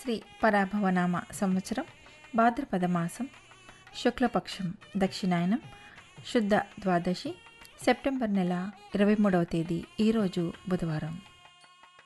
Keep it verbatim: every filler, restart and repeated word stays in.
శ్రీ పరాభవనామ సంవత్సరం భాద్రపద మాసం శుక్లపక్షం దక్షిణాయనం శుద్ధ ద్వాదశి సెప్టెంబర్ నెల ఇరవై మూడవ తేదీ ఈరోజు బుధవారం.